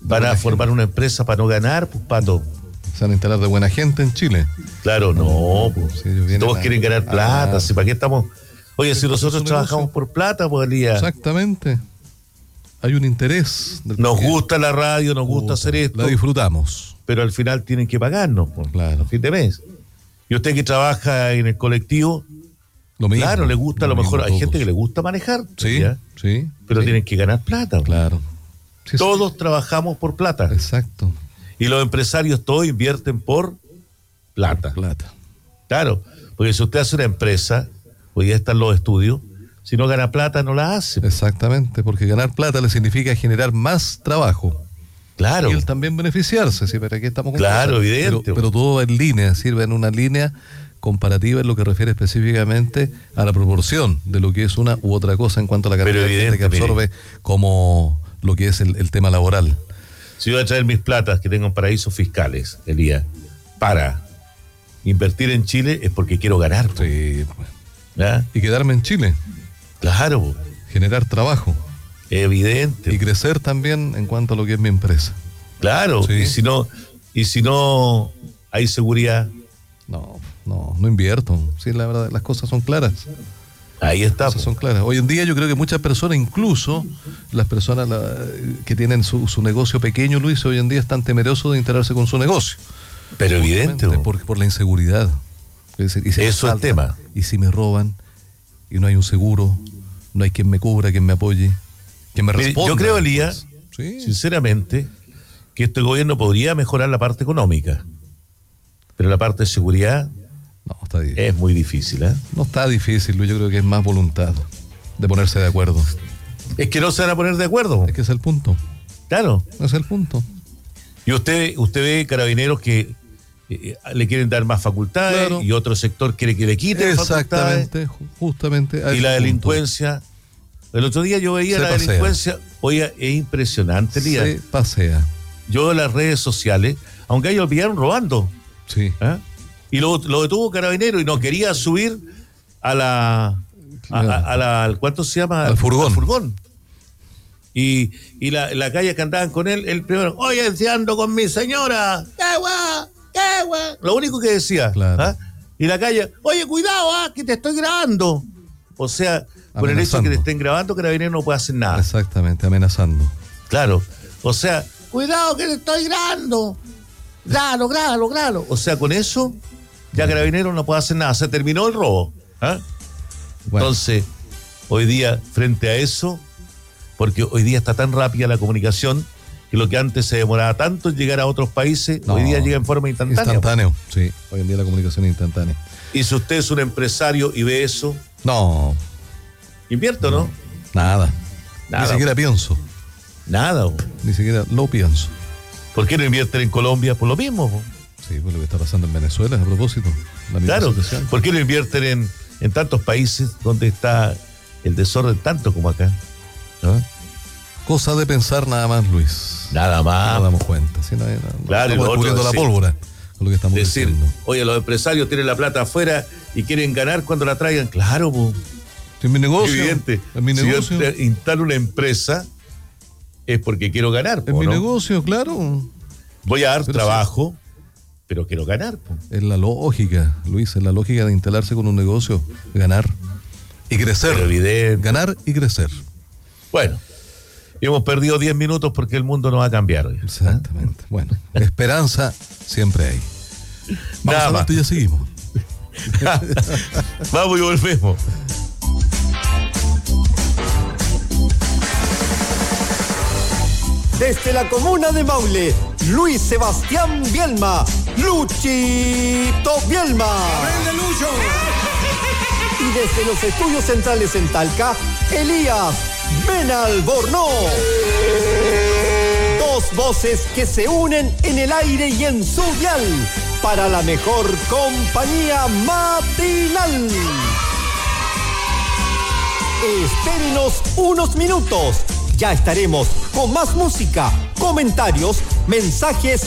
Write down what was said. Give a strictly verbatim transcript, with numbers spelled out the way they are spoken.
Van a formar una empresa para no ganar, pues, Pato. Se van a instalar de buena gente en Chile. Claro, no, pues. Si todos a, quieren ganar plata, a, si para qué estamos. Oye, si nosotros trabajamos negocio. por plata, pues, Elías. Exactamente. Hay un interés. Nos gusta la radio, nos gusta, gusta hacer esto. La disfrutamos. Pero al final tienen que pagarnos, pues, claro. a fin de mes. Y usted que trabaja en el colectivo, lo mismo, claro, le gusta, a lo, lo mejor hay todos. gente que le gusta manejar. Sí, ¿ya? sí. Pero sí. tienen que ganar plata. Claro. Sí, todos sí. trabajamos por plata. Exacto. Y los empresarios todos invierten por plata. Por plata. Claro, porque si usted hace una empresa, hoy ya están los estudios, si no gana plata no la hace. Exactamente, porque ganar plata le significa generar más trabajo. Claro. Y él también beneficiarse, ¿sí? ¿Para qué estamos con Claro, cosas? evidente. Pero, pero todo va en línea, sirve en una línea comparativa en lo que refiere específicamente a la proporción de lo que es una u otra cosa en cuanto a la cantidad de gente que absorbe mire. como lo que es el, el tema laboral. Si yo voy a traer mis platas que tengo en paraísos fiscales, Elías, para invertir en Chile es porque quiero ganar. Sí. ¿Ya? Y quedarme en Chile. Claro. Generar trabajo. Evidente. Y crecer también en cuanto a lo que es mi empresa. Claro. Sí. Y si no, y si no hay seguridad. No, no, no invierto. Sí, la verdad, las cosas son claras. Ahí está. Las cosas son claras. Hoy en día yo creo que muchas personas, incluso las personas la, que tienen su, su negocio pequeño, Luis, hoy en día están temerosos de instalarse con su negocio. Pero evidente. Por, por la inseguridad. Es decir, y si Eso es el tema. Y si me roban, y no hay un seguro, no hay quien me cubra, quien me apoye, quien me responda. Yo creo, Elías, sí. sinceramente, que este gobierno podría mejorar la parte económica, pero la parte de seguridad no, está difícil. Es muy difícil, ¿eh? No está difícil, Luis, yo creo que es más voluntad de ponerse de acuerdo. Es que no se van a poner de acuerdo. Es que es el punto. Claro. Es el punto. Y usted, usted ve carabineros que eh, le quieren dar más facultades, claro. y otro sector quiere que le quiten facultades. Exactamente, justamente. Y la delincuencia. El otro día yo veía se la pasea. delincuencia. Oye, es impresionante, Lía. Se pasea. Yo en las redes sociales, aunque ellos pillaron robando. Sí. ¿eh? Y lo, lo detuvo carabinero y no quería subir a la. Claro. A, a, a la ¿Cuánto se llama? Al furgón. Al furgón. Y, y la, la calle que andaban con él, el primero, oye, si ando con mi señora, qué guá, qué guá. Lo único que decía. Claro. ¿ah? Y la calle, oye, cuidado, ah, que te estoy grabando. O sea, por el hecho de que te estén grabando, carabinero no puede hacer nada. Exactamente, amenazando. Claro. O sea, cuidado que te estoy grabando. Grábalo, grábalo, grábalo. O sea, con eso, ya carabinero no puede hacer nada. Se terminó el robo. ¿ah? Bueno. Entonces, hoy día, frente a eso, porque hoy día está tan rápida la comunicación que lo que antes se demoraba tanto en llegar a otros países, no, hoy día llega en forma instantánea. Instantáneo, sí. Hoy en día la comunicación es instantánea. Y si usted es un empresario y ve eso, no. ¿Invierto, no? Nada. Nada. Ni siquiera pienso. Nada. Bro. Ni siquiera lo pienso. ¿Por qué no invierten en Colombia? Por lo mismo. Bro. Sí, por lo que está pasando en Venezuela, a propósito. La claro. Situación. ¿Por qué no invierten en, en tantos países donde está el desorden tanto como acá? ¿no? Cosa de pensar nada más, Luis. Nada más. No nos damos cuenta. ¿sí? No, no, claro, estamos descubriendo la pólvora con lo que estamos decir, diciendo. Oye, los empresarios tienen la plata afuera y quieren ganar cuando la traigan. Claro, po. Es mi negocio. Evidente. Es mi negocio. Si yo instalo una empresa es porque quiero ganar. Es po, mi ¿no? negocio, claro. Voy a dar pero trabajo, sí. pero quiero ganar. Po. Es la lógica, Luis, es la lógica de instalarse con un negocio, ganar y crecer. Pero evidente. Ganar y crecer. Bueno, hemos perdido diez minutos porque el mundo no va a cambiar hoy. Exactamente. ¿eh? Bueno, esperanza siempre hay. Vamos Nada más. Y ya seguimos. Vamos y volvemos. Desde la comuna de Maule, Luis Sebastián Bielma, Luchito Bielma. ¡Aprende, Lucho! Y desde los estudios centrales en Talca, Elías Benalbornoz. Dos voces que se unen en el aire y en su dial para la mejor compañía matinal. Espérenos unos minutos. Ya estaremos con más música, comentarios, mensajes